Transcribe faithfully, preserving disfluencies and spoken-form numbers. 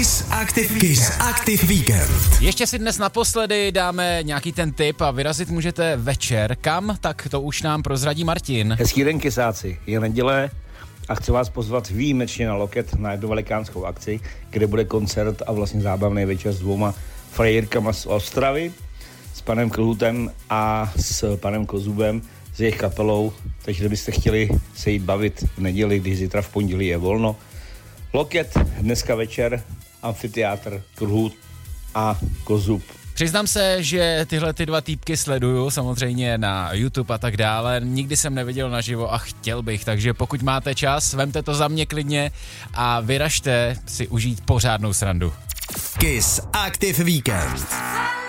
Kiss Active, Kiss Active Weekend. Ještě si dnes naposledy dáme nějaký ten tip a vyrazit můžete večer. Kam? Tak to už nám prozradí Martin. Hezký den, kysáci. Je neděle a chci vás pozvat výjimečně na Loket na jednu velikánskou akci, kde bude koncert a vlastně zábavný večer s dvouma frajírkama z Ostravy, s panem Klhutem a s panem Kozubem, s jejich kapelou. Takže kdybyste chtěli se jít bavit v neděli, když zítra v pondělí je volno. Loket dneska večer, amfiteátr, Klhut a Kozub. Přiznám se, že tyhle ty dva týpky sleduju samozřejmě na YouTube a tak dále. Nikdy jsem neviděl naživo a chtěl bych, takže pokud máte čas, vemte to za mě klidně a vyražte si užít pořádnou srandu. Kiss Active Weekend.